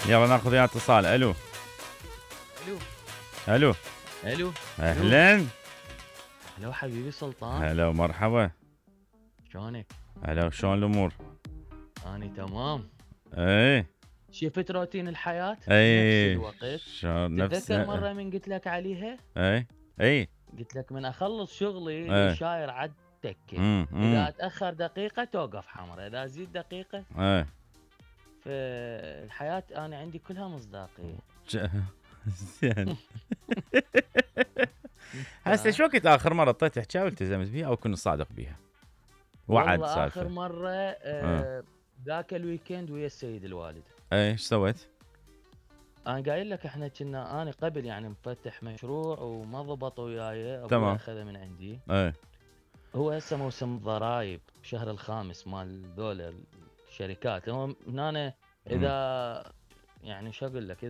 يلا ناخذ يا اتصال. الو. الو الو. الو اهلا. الو حبيبي سلطان، هلا ومرحبا. شلونك؟ هلا، وشلون الامور؟ اني تمام. ايه شفت روتين الحياة بنفس ايه. الوقت. شلون نفس تتذكر مرة من قلت لك عليها؟ ايه ايه قلت لك من اخلص شغلي ايه الاشاير عد تكه. اذا امم اتاخر دقيقة توقف حمراء، اذا ازيد دقيقة. ايه فالحياة انا عندي كلها مصداقية. ج- زين. هسه انت شو وقت اخر مره طيت حكايه والتزمت بيها او كنت صادق بيها؟ وعد والله اخر سالفه. مرة اه ذاك الويكند ويا السيد الوالد. ايه، ايش سويت؟ انا قايل لك احنا كنا انا قبل يعني مفتح مشروع وما ضبط وياي، ابوي تمام. اخذه من عندي. ايه هو هسه موسم ضرايب شهر الخامس مال ذول الشركات. هو من انا امم اذا يعني شو اقول لك،